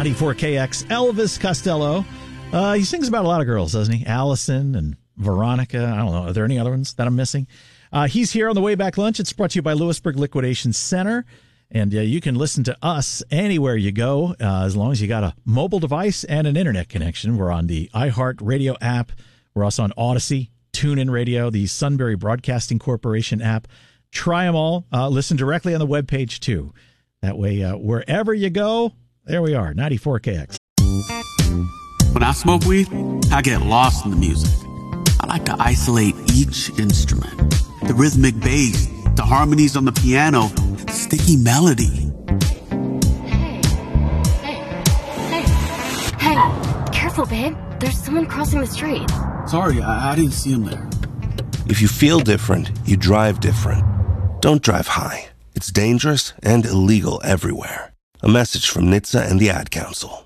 94KX, Elvis Costello. He sings about a lot of girls, doesn't he? Allison and Veronica. I don't know. Are there any other ones that I'm missing? He's here on the Way Back Lunch. It's brought to you by Lewisburg Liquidation Center. And you can listen to us anywhere you go, as long as you got a mobile device and an internet connection. We're on the iHeartRadio app. We're also on Odyssey, TuneIn Radio, the Sunbury Broadcasting Corporation app. Try them all. Listen directly on the webpage, too. That way, wherever you go, there we are, 94KX. When I smoke weed, I get lost in the music. I like to isolate each instrument. The rhythmic bass, the harmonies on the piano, the sticky melody. Hey, careful, babe. There's someone crossing the street. Sorry, I didn't see him there. If you feel different, you drive different. Don't drive high. It's dangerous and illegal everywhere. A message from NHTSA and the Ad Council.